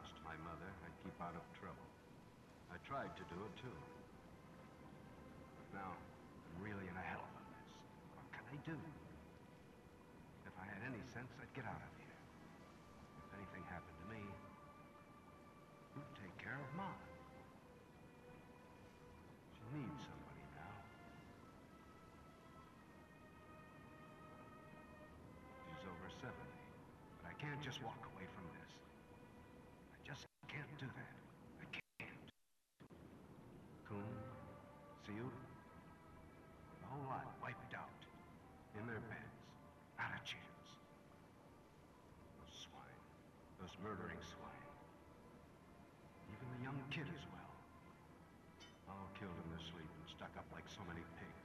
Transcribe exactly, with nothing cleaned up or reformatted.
promised my mother I'd keep out of trouble. I tried to do it, too. But now, I'm really in a hell of a mess. What can I do? If I had any sense, I'd get out of here. If anything happened to me, who'd take care of Mom? She needs somebody now. She's over seventy, but I can't just walk away from this. I just can't do that. I can't. Coon, Seal, the whole lot wiped out. In their beds. Not a chance. Those swine. Those murdering swine. Even the young kid as well. All killed in their sleep and stuck up like so many pigs.